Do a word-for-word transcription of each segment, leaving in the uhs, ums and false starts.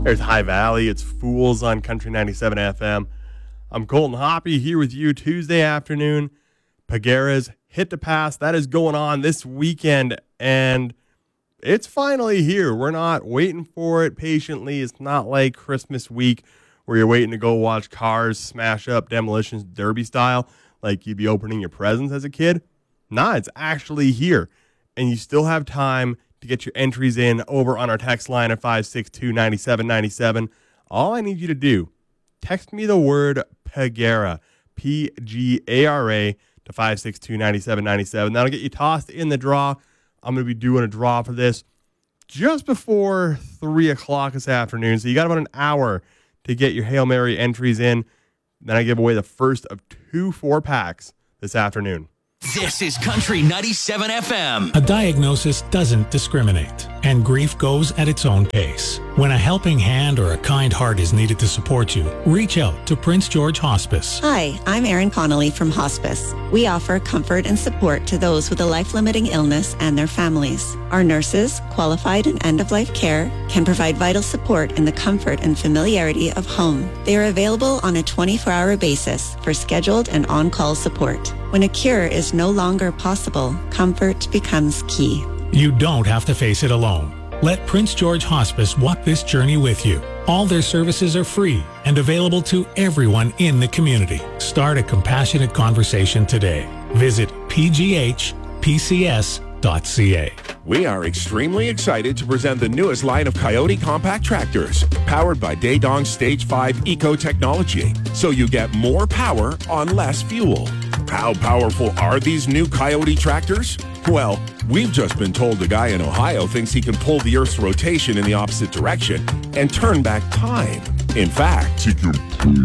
There's High Valley. It's Fools on Country ninety-seven F M. I'm Colton Hoppy here with you Tuesday afternoon. Peguera's Hit to Pass. That is going on this weekend, and it's finally here. We're not waiting for it patiently. It's not like Christmas week where you're waiting to go watch cars smash up Demolitions Derby style like you'd be opening your presents as a kid. Nah, it's actually here, and you still have time to get your entries in over on our text line at five six two, nine seven nine seven. All I need you to do, text me the word Peguera, P G A R A, to five six two, nine seven nine seven. That'll get you tossed in the draw. I'm going to be doing a draw for this just before three o'clock this afternoon. So you got about an hour to get your Hail Mary entries in. Then I give away the first of two four-packs this afternoon. This is Country ninety-seven F M. A diagnosis doesn't discriminate, and grief goes at its own pace. When a helping hand or a kind heart is needed to support you, reach out to Prince George Hospice. Hi, I'm Erin Connolly from Hospice. We offer comfort and support to those with a life-limiting illness and their families. Our nurses, qualified in end-of-life care, can provide vital support in the comfort and familiarity of home. They are available on a twenty-four hour basis for scheduled and on-call support. When a cure is no longer possible, comfort becomes key. You don't have to face it alone. Let Prince George Hospice walk this journey with you. All their services are free and available to everyone in the community. Start a compassionate conversation today. Visit p g h p c s dot c a. We are extremely excited to present the newest line of Coyote compact tractors, powered by Daedong Stage five Eco technology, so you get more power on less fuel. How powerful are these new Coyote tractors? Well, we've just been told a guy in Ohio thinks he can pull the Earth's rotation in the opposite direction and turn back time. In fact, he can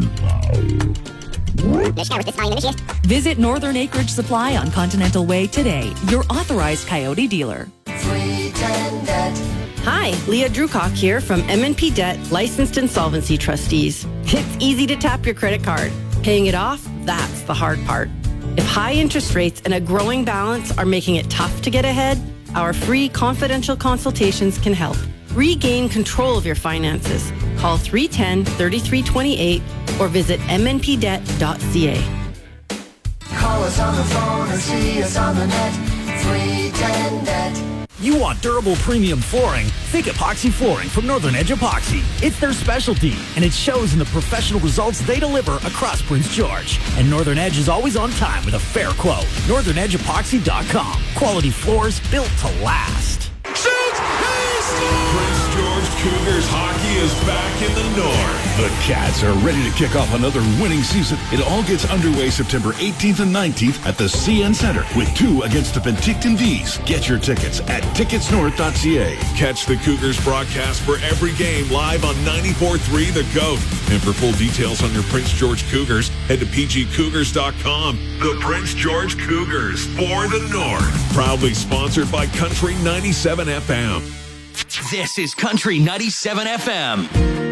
Visit Northern Acreage Supply on Continental Way today, your authorized Coyote dealer. Hi, Leah Drucock here from M and P Debt Licensed Insolvency Trustees. It's easy to tap your credit card. Paying it off, that's the hard part. If high interest rates and a growing balance are making it tough to get ahead, our free confidential consultations can help. Regain control of your finances. Call three one zero, three three two eight or visit m n p debt dot c a. Call us on the phone or see us on the net. three ten debt. You want durable premium flooring? Think epoxy flooring from Northern Edge Epoxy. It's their specialty, and it shows in the professional results they deliver across Prince George. And Northern Edge is always on time with a fair quote. northern edge epoxy dot com. Quality floors built to last. Prince George Cougars hockey is back in the north. The Cats are ready to kick off another winning season. It all gets underway September eighteenth and nineteenth at the C N Center with two against the Penticton Vees. Get your tickets at tickets north dot c a. Catch the Cougars broadcast for every game live on ninety-four point three The Goat. And for full details on your Prince George Cougars, head to p g cougars dot com. The Prince George Cougars for the North. Proudly sponsored by Country ninety-seven F M. This is Country ninety-seven F M.